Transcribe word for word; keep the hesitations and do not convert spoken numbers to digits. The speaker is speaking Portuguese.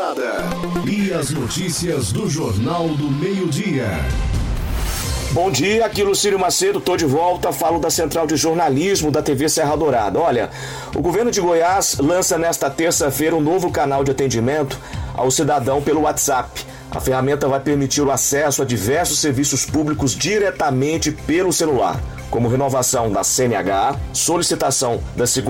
Dourada. E as notícias do Jornal do Meio-Dia. Bom dia, aqui Lucílio Macedo, tô de volta, falo da Central de Jornalismo da T V Serra Dourada. Olha, o governo de Goiás lança nesta terça-feira um novo canal de atendimento ao cidadão pelo WhatsApp. A ferramenta vai permitir o acesso a diversos serviços públicos diretamente pelo celular, como renovação da C N H, solicitação da segunda